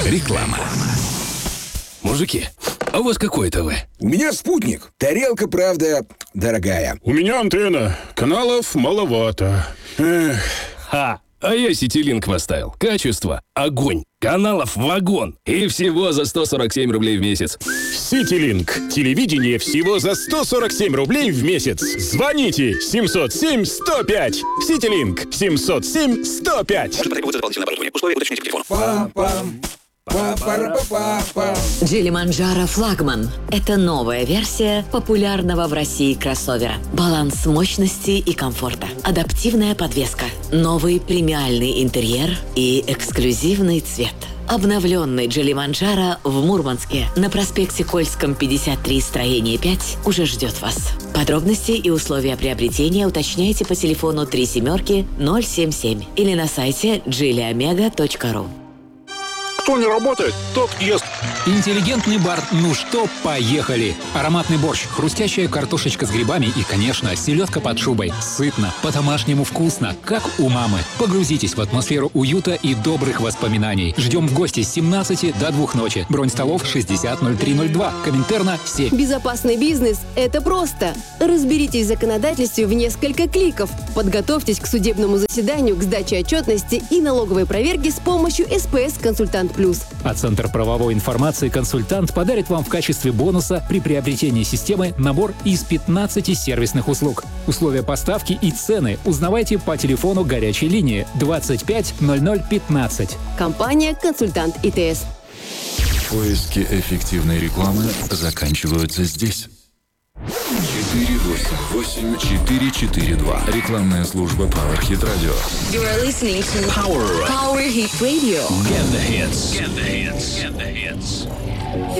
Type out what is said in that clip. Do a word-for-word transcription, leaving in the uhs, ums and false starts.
Реклама. Мужики, а у вас какой ТВ? У меня спутник. Тарелка, правда, дорогая. У меня антенна. Каналов маловато. Эх. Ха! А я Ситилинк поставил. Качество – огонь. Каналов – вагон. И всего за сто сорок семь рублей в месяц. Ситилинк. Телевидение всего за сто сорок семь рублей в месяц. Звоните семьсот семь сто пять. Ситилинк семьсот семь сто пять. Может потребоваться дополнительное оборудование. Условия уточните по телефону. Пам-пам. Па-пара-па-па-па. Джили-Манджаро Флагман – это новая версия популярного в России кроссовера. Баланс мощности и комфорта, адаптивная подвеска, новый премиальный интерьер и эксклюзивный цвет. Обновленный Джили-Манджаро в Мурманске на проспекте Кольском, пятьдесят три, строение пять уже ждет вас. Подробности и условия приобретения уточняйте по телефону три семерки ноль семь семь или на сайте джили омега точка ру. Кто не работает, тот ест. Интеллигентный бар «Ну что, поехали!» Ароматный борщ, хрустящая картошечка с грибами и, конечно, селедка под шубой. Сытно, по-домашнему вкусно, как у мамы. Погрузитесь в атмосферу уюта и добрых воспоминаний. Ждем в гости с семнадцати до двух ночи. Бронь столов шестьдесят ноль три ноль два. Коминтерна семь. Безопасный бизнес – это просто. Разберитесь в законодательстве в несколько кликов. Подготовьтесь к судебному заседанию, к сдаче отчетности и налоговой проверке с помощью эс пэ эс-консультант плюс. А Центр правовой информации «Консультант» подарит вам в качестве бонуса при приобретении системы набор из пятнадцати сервисных услуг. Условия поставки и цены узнавайте по телефону горячей линии двадцать пять ноль ноль пятнадцать. Компания «Консультант и тэ эс». Поиски эффективной рекламы заканчиваются здесь. четыре восемь восемь четыре четыре два. Рекламная служба Power Hit Radio. You are listening to Power, Power Hit Radio. Get the hits. Get the hits. Get the hits.